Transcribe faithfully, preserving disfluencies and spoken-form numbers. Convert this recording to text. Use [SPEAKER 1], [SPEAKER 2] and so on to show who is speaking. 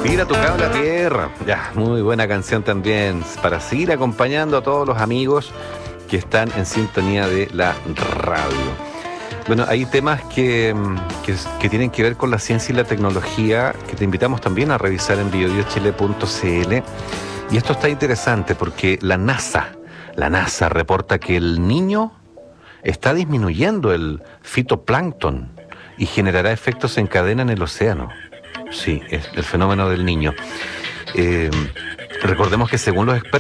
[SPEAKER 1] Tira tu cable a tierra. Ya, muy buena canción también para seguir acompañando a todos los amigos que están en sintonía de la radio. Bueno, hay temas que, que, que tienen que ver con la ciencia y la tecnología que te invitamos también a revisar en biobiochile punto c l. Y esto está interesante porque la NASA, la NASA reporta que el niño está disminuyendo el fitoplancton y generará efectos en cadena en el océano. Sí, es el fenómeno del niño. Eh, recordemos que según los expertos,